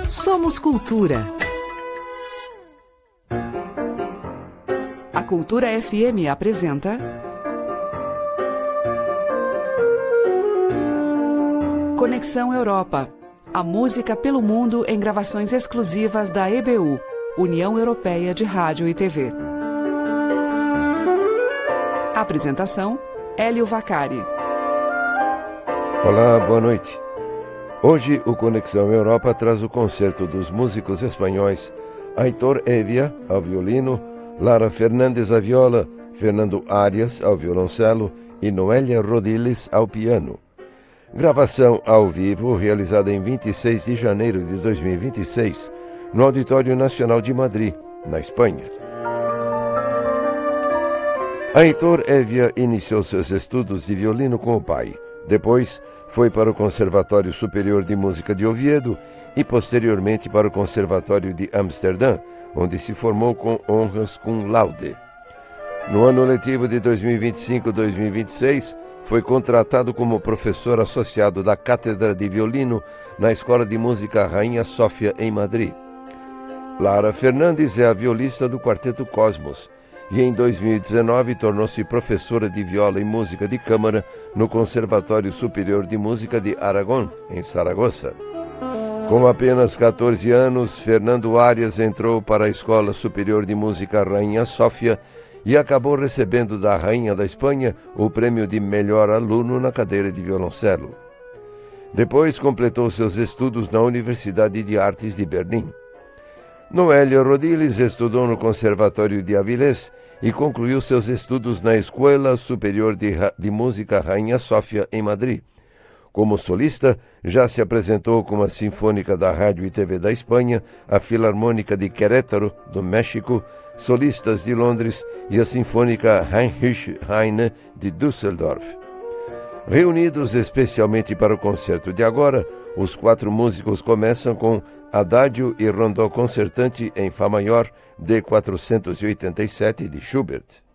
Somos Cultura. A Cultura FM apresenta Conexão Europa. A música pelo mundo em gravações exclusivas da EBU, União Europeia de Rádio e TV. Apresentação: Hélio Vaccari. Olá, boa noite. Hoje o Conexão Europa traz o concerto dos músicos espanhóis Aitor Hevia, ao violino, Lara Fernandes à viola, Fernando Arias ao violoncelo e Noélia Rodiles ao piano. Gravação ao vivo realizada em 26 de janeiro de 2026, no Auditório Nacional de Madrid, na Espanha. Aitor Hevia iniciou seus estudos de violino com o pai. Depois, foi para o Conservatório Superior de Música de Oviedo e, posteriormente, para o Conservatório de Amsterdã, onde se formou com honras cum laude. No ano letivo de 2025-2026, foi contratado como professor associado da Cátedra de Violino na Escola de Música Rainha Sofia, em Madrid. Lara Fernandes é a violista do Quarteto Cosmos e em 2019 tornou-se professora de viola e música de câmara no Conservatório Superior de Música de Aragón, em Saragoça. Com apenas 14 anos, Fernando Arias entrou para a Escola Superior de Música Rainha Sofia e acabou recebendo da Rainha da Espanha o prêmio de melhor aluno na cadeira de violoncelo. Depois completou seus estudos na Universidade de Artes de Berlim. Noélia Rodiles estudou no Conservatório de Avilés e concluiu seus estudos na Escola Superior de Música Rainha Sofia, em Madrid. Como solista, já se apresentou com a Sinfônica da Rádio e TV da Espanha, a Filarmônica de Querétaro, do México, Solistas de Londres e a Sinfônica Heinrich Heine de Düsseldorf. Reunidos especialmente para o concerto de agora, os 4 músicos começam com Adagio e Rondó Concertante em Fá maior, de 487 de Schubert.